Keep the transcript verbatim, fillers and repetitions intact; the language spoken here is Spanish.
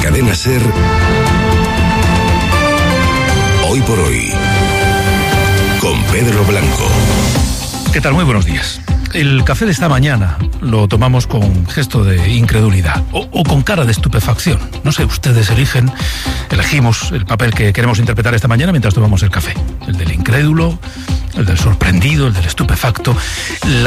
Cadena SER, Hoy por Hoy, con Pedro Blanco. ¿Qué tal? Muy buenos días. El café de esta mañana lo tomamos con gesto de incredulidad o, o con cara de estupefacción. No sé, ustedes eligen, elegimos el papel que queremos interpretar esta mañana mientras tomamos el café. El del incrédulo, el del sorprendido, el del estupefacto. La